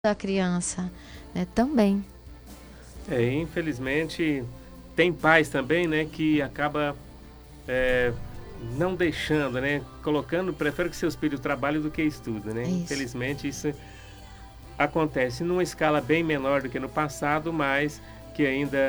da criança, né, também. Infelizmente, tem pais também, né, que acaba não deixando, né, prefere que seus filhos trabalhem do que estudem, né? É isso. Infelizmente, isso acontece numa escala bem menor do que no passado, mas que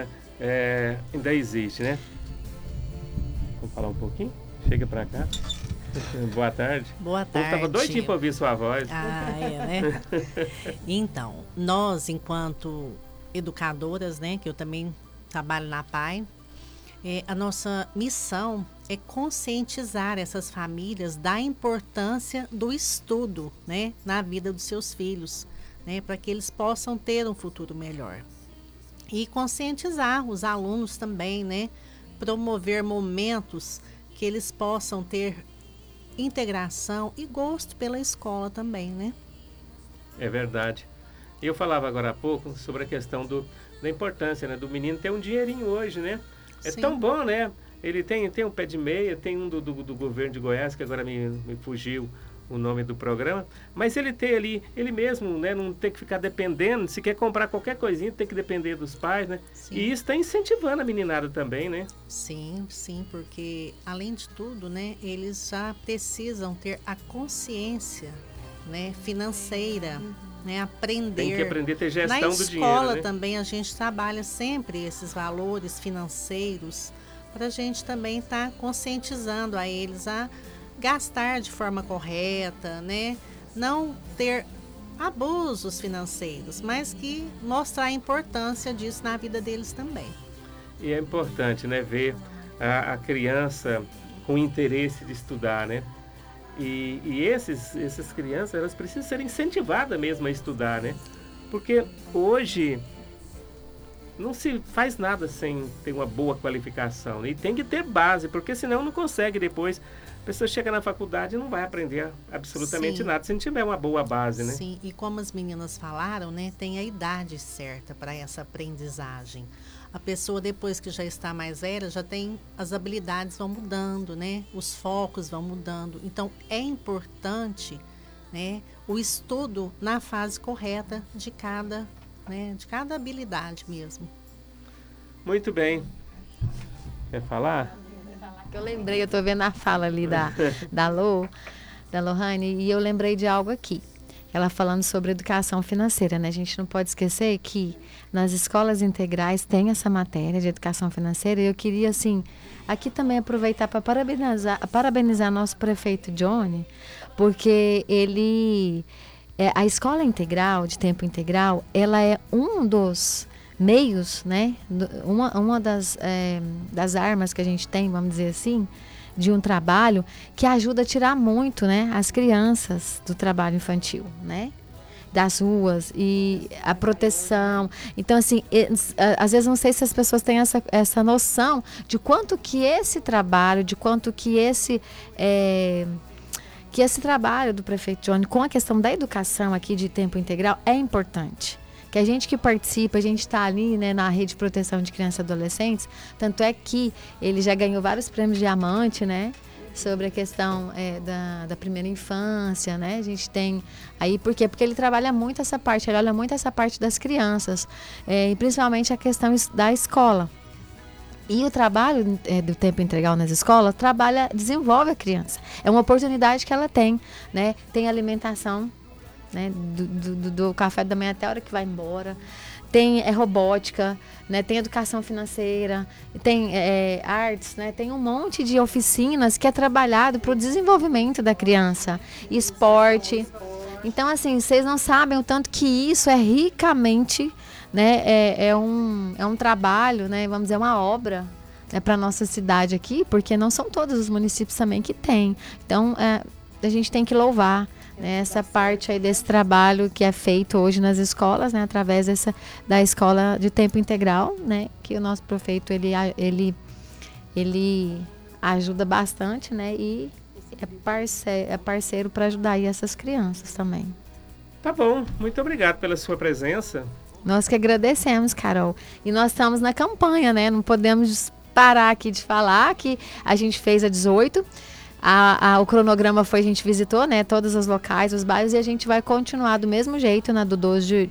ainda existe, né? Vamos falar um pouquinho? Chega pra cá. Boa tarde. Boa tarde. Eu estava doidinho para ouvir sua voz. Né? Então, nós, enquanto educadoras, né, que eu também trabalho na PAI, a nossa missão é conscientizar essas famílias da importância do estudo, né, na vida dos seus filhos, né, para que eles possam ter um futuro melhor. E conscientizar os alunos também, né, promover momentos que eles possam ter integração e gosto pela escola também, né? É verdade. Eu falava agora há pouco sobre a questão da importância, né, do menino ter um dinheirinho hoje, né? É Sim. tão bom, né? Ele tem um pé de meia, tem um do governo de Goiás, que agora me fugiu o nome do programa, mas ele tem ali, ele mesmo, né, não tem que ficar dependendo, se quer comprar qualquer coisinha, tem que depender dos pais, né? Sim. E isso está incentivando a meninada também, né? Sim, porque além de tudo, né, eles já precisam ter a consciência, né, financeira, né, aprender. Tem que aprender a ter gestão do dinheiro, Na escola né? também a gente trabalha sempre esses valores financeiros para a gente também estar conscientizando a eles a gastar de forma correta, né? Não ter abusos financeiros, mas que mostrar a importância disso na vida deles também. E é importante, né, ver a criança com interesse de estudar, né? E essas crianças, elas precisam ser incentivadas mesmo a estudar, né? Porque hoje não se faz nada sem ter uma boa qualificação, né? E tem que ter base, porque senão não consegue depois. A pessoa chega na faculdade e não vai aprender absolutamente Sim. nada se não tiver uma boa base, né? Sim, e como as meninas falaram, né, tem a idade certa para essa aprendizagem. A pessoa, depois que já está mais velha, já tem, as habilidades vão mudando, né? Os focos vão mudando. Então, é importante, né, o estudo na fase correta de cada habilidade mesmo. Muito bem. Quer falar? Eu lembrei, eu estou vendo a fala ali da Lohane, e eu lembrei de algo aqui. Ela falando sobre educação financeira, né? A gente não pode esquecer que nas escolas integrais tem essa matéria de educação financeira, e eu queria, assim, aqui também aproveitar para parabenizar nosso prefeito Johnny, porque a escola integral, de tempo integral, ela é um dos meios, né? Uma das armas que a gente tem, vamos dizer assim, de um trabalho que ajuda a tirar muito, né, as crianças do trabalho infantil, né, das ruas, e a proteção. Então, assim, às vezes não sei se as pessoas têm essa noção de quanto que esse trabalho, de quanto que esse trabalho do prefeito Johnny com a questão da educação aqui de tempo integral é importante. Que a gente que participa, a gente está ali, né, na rede de proteção de crianças e adolescentes, tanto é que ele já ganhou vários prêmios Diamante, né, sobre a questão da primeira infância, né, a gente tem aí, por quê? Porque ele trabalha muito essa parte, ele olha muito essa parte das crianças, e principalmente a questão da escola. E o trabalho do tempo integral nas escolas desenvolve a criança, é uma oportunidade que ela tem, né, tem alimentação, né, do café da manhã até a hora que vai embora, tem robótica, né, tem educação financeira, tem artes, né, tem um monte de oficinas que é trabalhado para o desenvolvimento da criança, esporte. Então, assim, vocês não sabem o tanto que isso é ricamente, né, é um trabalho, né, vamos dizer, uma obra, né, para a nossa cidade aqui, porque não são todos os municípios também que tem. Então, a gente tem que louvar, né, essa parte aí desse trabalho que é feito hoje nas escolas, né, através da escola de tempo integral, né, que o nosso prefeito ele ajuda bastante, né, e é parceiro para ajudar aí essas crianças também. Tá bom, muito obrigado pela sua presença. Nós que agradecemos, Carol. E nós estamos na campanha, né, não podemos parar aqui de falar que a gente fez a 18. O cronograma foi, a gente visitou, né, todos os locais, os bairros, e a gente vai continuar do mesmo jeito, do 12